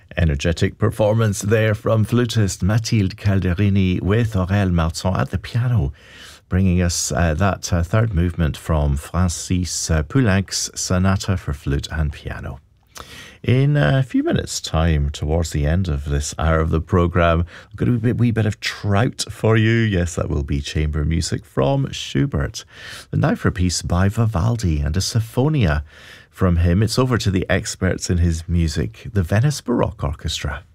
Energetic performance there from flutist Mathilde Calderini with Aurel Martin at the piano, bringing us that third movement from Francis Poulenc's Sonata for Flute and Piano. In a few minutes' time, towards the end of this hour of the programme, I've got a wee bit of Trout for you. Yes, that will be chamber music from Schubert. And now for a piece by Vivaldi and a Sinfonia from him. It's over to the experts in his music, the Venice Baroque Orchestra.